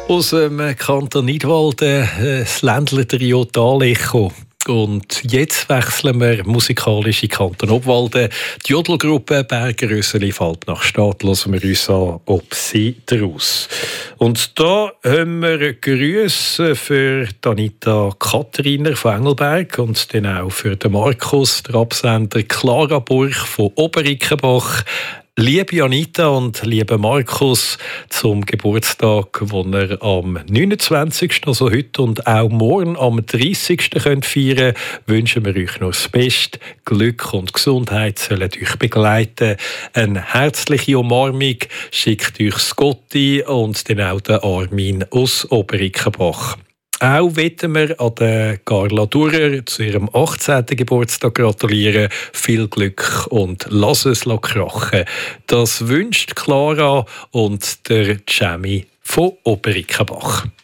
Aus dem Kanton Nidwalden, das Ländler-Trio D'Alecho. Und jetzt wechseln wir musikalisch in Kanton Obwalden. Die Jodelgruppe Bergeröseli fällt nach Stadt. Hören wir uns an, ob sie daraus. Und da haben wir Grüße für Anita Kathariner von Engelberg und dann auch für den Markus, der Absender Clara Burch von Oberickenbach. Liebe Anita und liebe Markus, zum Geburtstag, den ihr am 29., also heute und auch morgen am 30. feiern könnt, wünschen wir euch noch das Beste. Glück und Gesundheit sollen euch begleiten. Eine herzliche Umarmung schickt euch Scotty und dann auch der Armin aus Oberickenbach. Auch wollen wir an der Carla Durer zu ihrem 18. Geburtstag gratulieren. Viel Glück und lass es krachen. Das wünscht Clara und der Jamie von Oberickenbach.